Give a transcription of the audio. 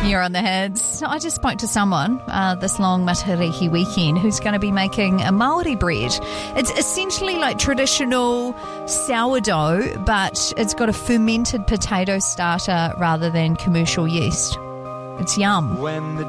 You're on the heads. I just spoke to someone this long Matarihi weekend who's going to be making a Māori bread. It's essentially like traditional sourdough, but it's got a fermented potato starter rather than commercial yeast. It's yum.